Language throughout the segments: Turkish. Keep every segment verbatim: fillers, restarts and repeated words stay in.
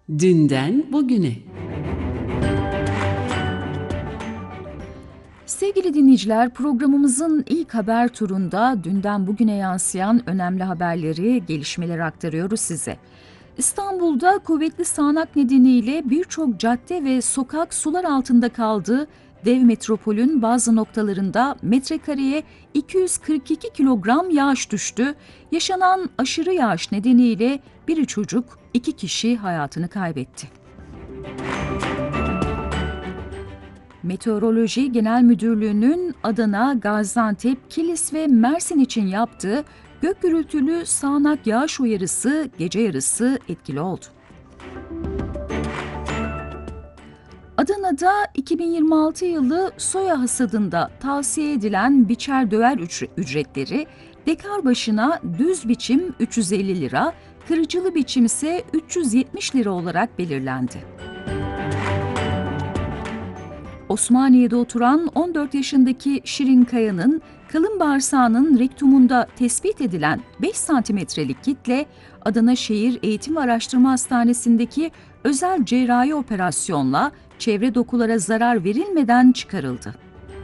Dünden bugüne. Sevgili dinleyiciler, programımızın ilk haber turunda dünden bugüne yansıyan önemli haberleri, gelişmeleri aktarıyoruz size. İstanbul'da kuvvetli sağanak nedeniyle birçok cadde ve sokak sular altında kaldı. Dev metropolün bazı noktalarında metrekareye iki yüz kırk iki kilogram yağış düştü. Yaşanan aşırı yağış nedeniyle biri çocuk, iki kişi hayatını kaybetti. Meteoroloji Genel Müdürlüğü'nün Adana, Gaziantep, Kilis ve Mersin için yaptığı gök gürültülü sağanak yağış uyarısı gece yarısı etkili oldu. Adana'da iki bin yirmi altı yılı soya hasadında tavsiye edilen biçer döver ücretleri dekar başına düz biçim üç yüz elli lira, kırıcılı biçim ise üç yüz yetmiş lira olarak belirlendi. Osmaniye'de oturan on dört yaşındaki Şirin Kaya'nın kalın bağırsağının rektumunda tespit edilen beş santimetrelik kitle Adana Şehir Eğitim ve Araştırma Hastanesi'ndeki özel cerrahi operasyonla çevre dokulara zarar verilmeden çıkarıldı.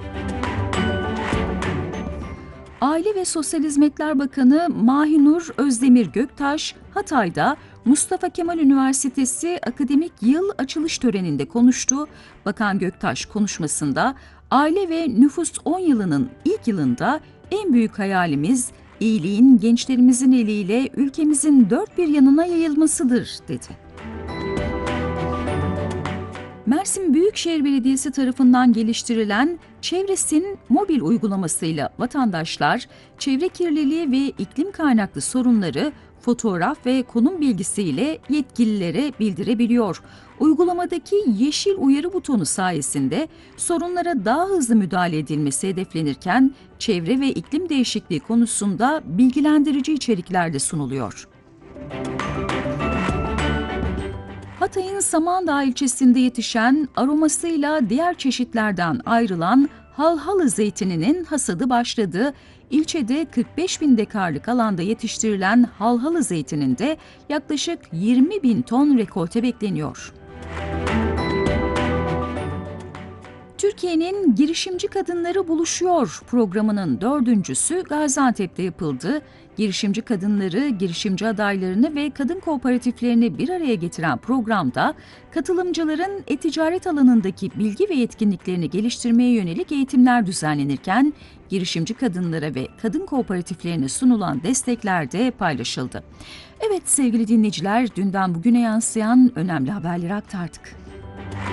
Aile ve Sosyal Hizmetler Bakanı Mahinur Özdemir Göktaş, Hatay'da Mustafa Kemal Üniversitesi akademik yıl açılış töreninde konuştu. Bakan Göktaş konuşmasında, aile ve nüfus on yılının ilk yılında en büyük hayalimiz iyiliğin gençlerimizin eliyle ülkemizin dört bir yanına yayılmasıdır, dedi. Mersin Büyükşehir Belediyesi tarafından geliştirilen Çevresin mobil uygulamasıyla vatandaşlar çevre kirliliği ve iklim kaynaklı sorunları fotoğraf ve konum bilgisiyle yetkililere bildirebiliyor. Uygulamadaki yeşil uyarı butonu sayesinde sorunlara daha hızlı müdahale edilmesi hedeflenirken çevre ve iklim değişikliği konusunda bilgilendirici içerikler de sunuluyor. Hatay'ın Samandağ ilçesinde yetişen aromasıyla diğer çeşitlerden ayrılan halhalı zeytininin hasadı başladı. İlçede kırk beş bin dekarlık alanda yetiştirilen halhalı zeytininde yaklaşık yirmi bin ton rekolte bekleniyor. Türkiye'nin Girişimci Kadınları Buluşuyor programının dördüncüsü Gaziantep'te yapıldı. Girişimci kadınları, girişimci adaylarını ve kadın kooperatiflerini bir araya getiren programda katılımcıların e-ticaret alanındaki bilgi ve yetkinliklerini geliştirmeye yönelik eğitimler düzenlenirken girişimci kadınlara ve kadın kooperatiflerine sunulan destekler de paylaşıldı. Evet sevgili dinleyiciler, dünden bugüne yansıyan önemli haberleri aktardık.